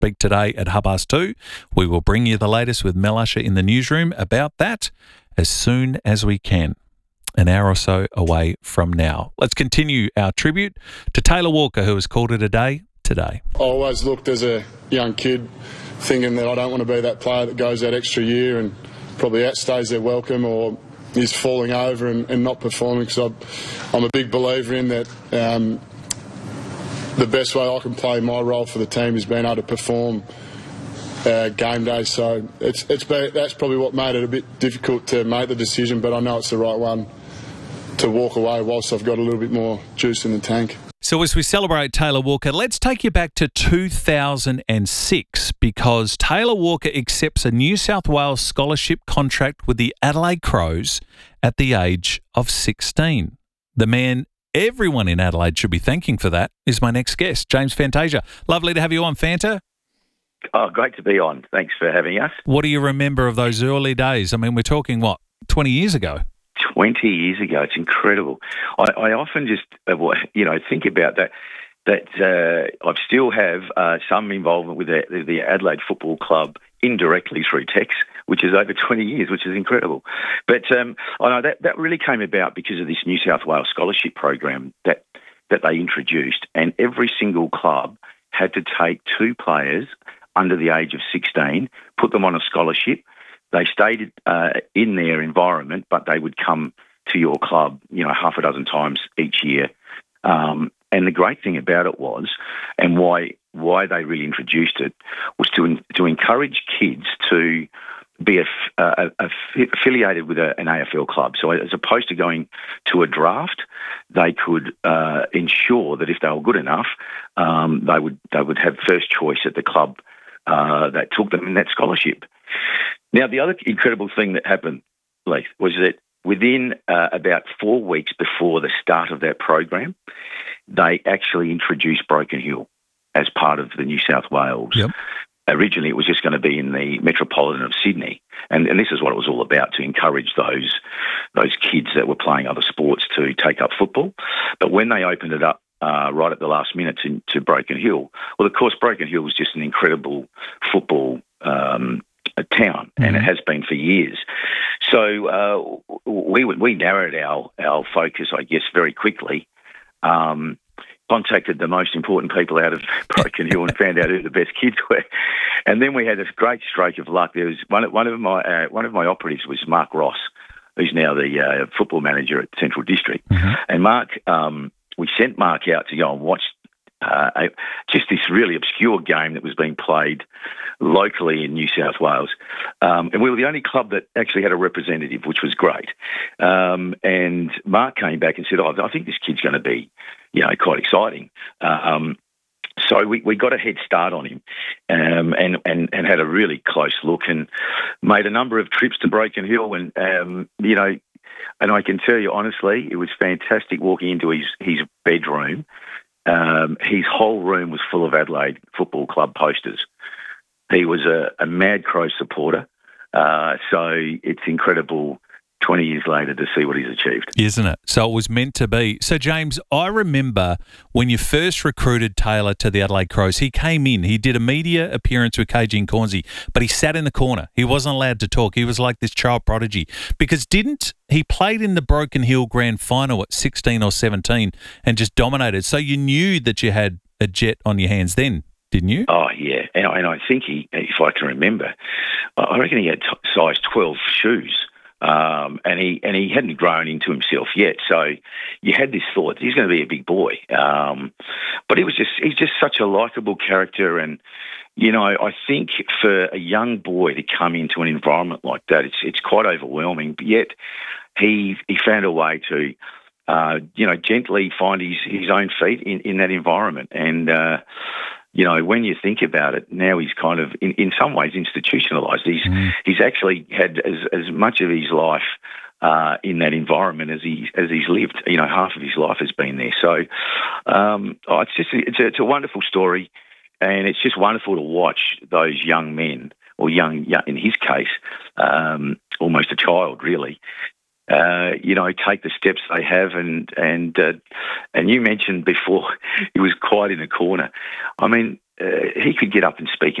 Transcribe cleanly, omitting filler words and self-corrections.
speak today at 2:30. We will bring you the latest with Mel Usher in the newsroom about that as soon as we can. An hour or so away from now. Let's continue our tribute to Taylor Walker, who has called it a day today. I always looked as a young kid thinking that I don't want to be that player that goes that extra year and probably outstays their welcome or is falling over and not performing, because I'm a big believer in that the best way I can play my role for the team is being able to perform game day. So that's probably what made it a bit difficult to make the decision, but I know it's the right one to walk away whilst I've got a little bit more juice in the tank. So as we celebrate Taylor Walker, let's take you back to 2006, because Taylor Walker accepts a New South Wales scholarship contract with the Adelaide Crows at the age of 16. The man everyone in Adelaide should be thanking for that is my next guest, James Fantasia. Lovely to have you on, Fanta. Oh, great to be on. Thanks for having us. What do you remember of those early days? I mean, we're talking, 20 years ago? 20 years ago. It's incredible. I often just, think about that I still have some involvement with the Adelaide Football Club indirectly through text, which is over 20 years, which is incredible. But I know that really came about because of this New South Wales scholarship program that they introduced, and every single club had to take 2 players under the age of 16, put them on a scholarship. They stayed in their environment, but they would come to your club, half a dozen times each year. And the great thing about it was, and why they really introduced it, was to encourage kids to be affiliated with an AFL club. So as opposed to going to a draft, they could ensure that if they were good enough, they would have first choice at the club that took them in that scholarship. Now, the other incredible thing that happened, Leith, was that within about 4 weeks before the start of that program, they actually introduced Broken Hill as part of the New South Wales. Yep. Originally, it was just going to be in the metropolitan of Sydney, and this is what it was all about, to encourage those kids that were playing other sports to take up football. But when they opened it up right at the last minute to Broken Hill, well, of course, Broken Hill was just an incredible football town, and it has been for years. So we narrowed our focus, I guess, very quickly. Contacted the most important people out of Broken Hill and found out who the best kids were. And then we had this great stroke of luck. There was one of my operatives was Mark Ross, who's now the football manager at Central District. Mm-hmm. And Mark, we sent Mark out to go and watch just this really obscure game that was being played locally in New South Wales. And we were the only club that actually had a representative, which was great. And Mark came back and said, I think this kid's going to be, quite exciting. So we got a head start on him and had a really close look and made a number of trips to Broken Hill. And, and I can tell you honestly, it was fantastic walking into his bedroom. His whole room was full of Adelaide Football Club posters. He was a Mad Crow supporter, so it's incredible 20 years later to see what he's achieved. Isn't it? So it was meant to be. So, James, I remember when you first recruited Taylor to the Adelaide Crows, he came in, he did a media appearance with KG and Cornsey, but he sat in the corner. He wasn't allowed to talk. He was like this child prodigy. Because he played in the Broken Hill Grand Final at 16 or 17 and just dominated. So you knew that you had a jet on your hands then, didn't you? Oh, yeah. And I think if I can remember, I reckon he had size 12 shoes. And he hadn't grown into himself yet, so you had this thought he's going to be a big boy. But he's just such a likeable character, and I think for a young boy to come into an environment like that, it's quite overwhelming. But yet he found a way to gently find his own feet in that environment, and when you think about it, now he's kind of, in some ways, institutionalised. He's actually had as much of his life in that environment as he's lived. Half of his life has been there. So it's a wonderful story, and it's just wonderful to watch those young men, or young in his case, almost a child, really. Take the steps they have, and you mentioned before he was quiet in the corner. I mean, he could get up and speak